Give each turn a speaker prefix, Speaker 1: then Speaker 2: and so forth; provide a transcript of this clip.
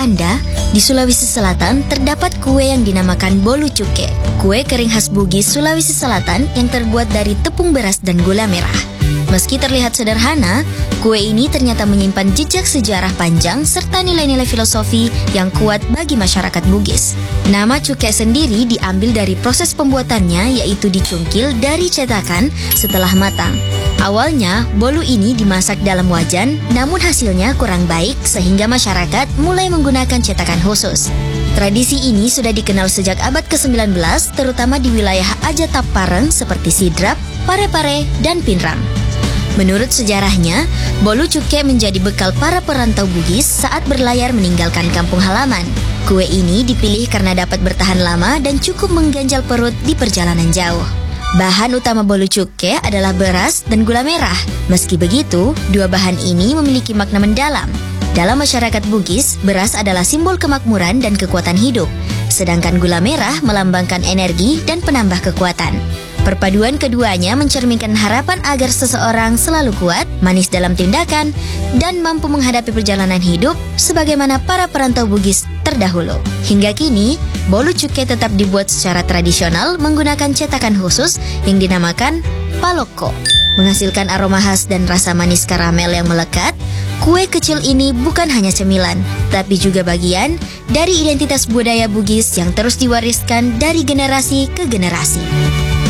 Speaker 1: Anda, di Sulawesi Selatan terdapat kue yang dinamakan bolu cuke. Kue kering khas Bugis, Sulawesi Selatan yang terbuat dari tepung beras dan gula merah. Meski terlihat sederhana, kue ini ternyata menyimpan jejak sejarah panjang serta nilai-nilai filosofi yang kuat bagi masyarakat Bugis. Nama cuke sendiri diambil dari proses pembuatannya, yaitu dicungkil dari cetakan setelah matang. Awalnya, bolu ini dimasak dalam wajan, namun hasilnya kurang baik sehingga masyarakat mulai menggunakan cetakan khusus. Tradisi ini sudah dikenal sejak abad ke-19, terutama di wilayah Ajatap Pareng seperti Sidrap, Parepare, dan Pinrang. Menurut sejarahnya, bolu cuke menjadi bekal para perantau Bugis saat berlayar meninggalkan kampung halaman. Kue ini dipilih karena dapat bertahan lama dan cukup mengganjal perut di perjalanan jauh. Bahan utama bolu cuke adalah beras dan gula merah. Meski begitu, dua bahan ini memiliki makna mendalam. Dalam masyarakat Bugis, beras adalah simbol kemakmuran dan kekuatan hidup, sedangkan gula merah melambangkan energi dan penambah kekuatan. Perpaduan keduanya mencerminkan harapan agar seseorang selalu kuat, manis dalam tindakan, dan mampu menghadapi perjalanan hidup sebagaimana para perantau Bugis terdahulu. Hingga kini, bolu cuke tetap dibuat secara tradisional menggunakan cetakan khusus yang dinamakan paloko. Menghasilkan aroma khas dan rasa manis karamel yang melekat, kue kecil ini bukan hanya cemilan, tapi juga bagian dari identitas budaya Bugis yang terus diwariskan dari generasi ke generasi.